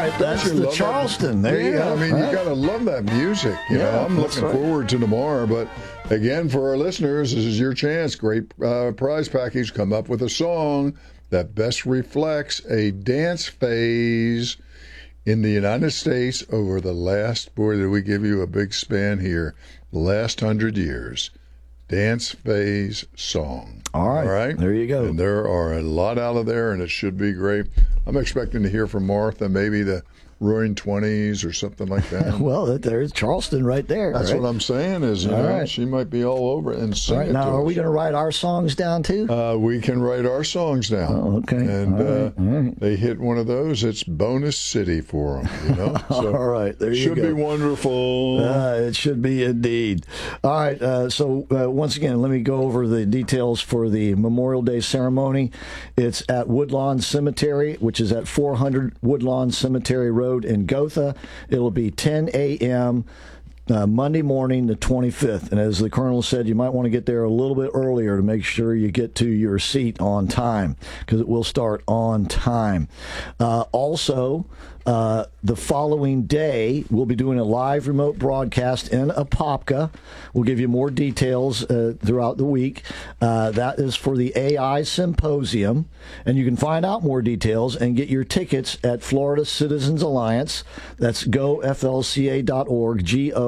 right, that's the Charleston. There you go. I mean, you gotta love that music. You know, I'm looking forward to tomorrow. But again, for our listeners, this is your chance. Great prize package. Come up with a song that best reflects a dance phase in the United States over the last, boy, did we give you a big span here, the last 100 years. Dance phase song. All right. There you go. And there are a lot out of there, and it should be great. I'm expecting to hear from Martha, maybe the Roaring 20s or something like that. Well, there's Charleston right there. That's what I'm saying is, you know, she might be all over it and sing it now, to are us. we going to write our songs down, too? We can write our songs down. Oh, okay. And they hit one of those, it's bonus city for them, you know? So all right, there you go. Should be wonderful. It should be indeed. All right, so once again, let me go over the details for the Memorial Day ceremony. It's at Woodlawn Cemetery, which is at 400 Woodlawn Cemetery Road in Gotha. It'll be 10 a.m. Monday morning, the 25th. And as the Colonel said, you might want to get there a little bit earlier to make sure you get to your seat on time, because it will start on time. Also, the following day, we'll be doing a live remote broadcast in Apopka. We'll give you more details throughout the week. That is for the AI Symposium, and you can find out more details and get your tickets at Florida Citizens Alliance. That's goflca.org,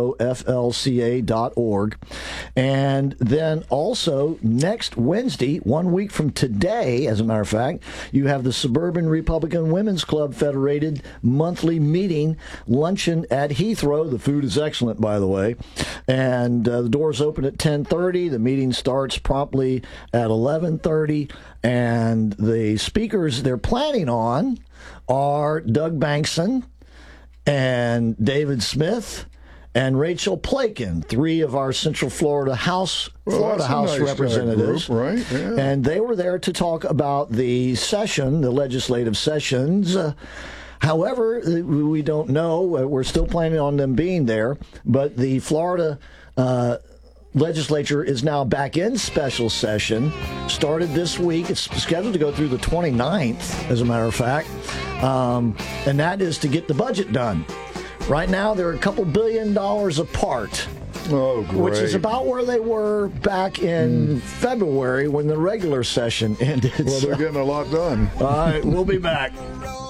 goflca.org. And then also next Wednesday, 1 week from today, as a matter of fact, you have the Suburban Republican Women's Club Federated monthly meeting luncheon at Heathrow. The food is excellent, by the way, and the doors open at 10:30. The meeting starts promptly at 11:30, and the speakers they're planning on are Doug Bankson and David Smith and Rachel Plakin, three of our Central Florida House representatives, group, right? Yeah. And they were there to talk about the session, the legislative sessions. However, we don't know. We're still planning on them being there, but the Florida legislature is now back in special session. Started this week. It's scheduled to go through the 29th, as a matter of fact, and that is to get the budget done. Right now, they're a couple $1 billion apart. Oh, great. Which is about where they were back in February when the regular session ended. Well, they're getting a lot done. All right, we'll be back.